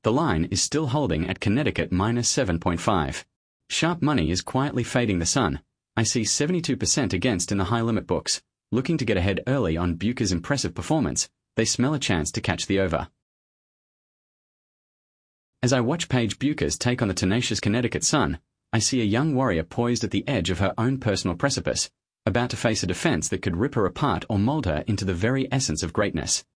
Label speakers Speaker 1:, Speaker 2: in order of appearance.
Speaker 1: The line is still holding at Connecticut minus 7.5. Sharp money is quietly fading the Sun. I see 72% against in the high limit books. Looking to get ahead early on Bucher's impressive performance, they smell a chance to catch the over. As I watch Paige Bucher's take on the tenacious Connecticut Sun, I see a young warrior poised at the edge of her own personal precipice, about to face a defense that could rip her apart or mold her into the very essence of greatness.